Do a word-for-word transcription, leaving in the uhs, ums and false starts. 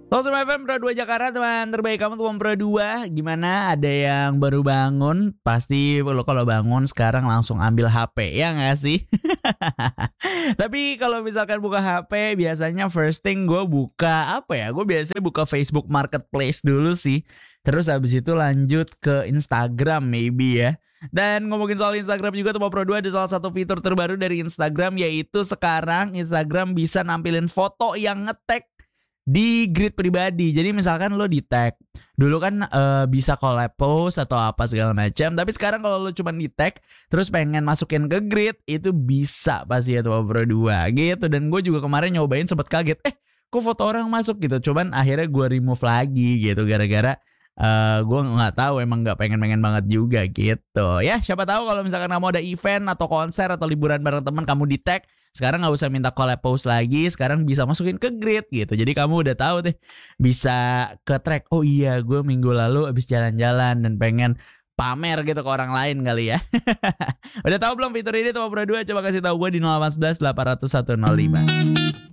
Halo Semua F M Pro dua Jakarta, teman terbaik kamu teman Pro dua. Gimana, ada yang baru bangun? Pasti lo kalau bangun sekarang langsung ambil H P, ya nggak sih? Tapi kalau misalkan buka H P, biasanya first thing gue buka apa ya? Gue biasanya buka Facebook Marketplace dulu sih. Terus habis itu lanjut ke Instagram maybe ya. Dan ngomongin soal Instagram juga, Teman Pro dua ada salah satu fitur terbaru dari Instagram, yaitu sekarang Instagram bisa nampilin foto yang nge-tag di grid pribadi. Jadi misalkan lo di tag, dulu kan uh, bisa collab post atau apa segala macam, tapi sekarang kalau lo cuma di tag terus pengen masukin ke grid, itu bisa pasti ya Teman Pro dua gitu. Dan gue juga kemarin nyobain sempat kaget, eh kok foto orang masuk gitu. Cuman akhirnya gue remove lagi gitu, gara-gara Uh, gue nggak tahu, emang nggak pengen-pengen banget juga gitu ya. Siapa tahu kalau misalkan kamu ada event atau konser atau liburan bareng teman, kamu di tag, sekarang nggak usah minta collab post lagi, sekarang bisa masukin ke grid gitu. Jadi kamu udah tahu deh, bisa ke track, oh iya gue minggu lalu abis jalan-jalan dan pengen pamer gitu ke orang lain kali ya. Udah tahu belum fitur ini Teman Pro dua? Coba kasih tahu gue di nol delapan satu delapan nol satu nol lima.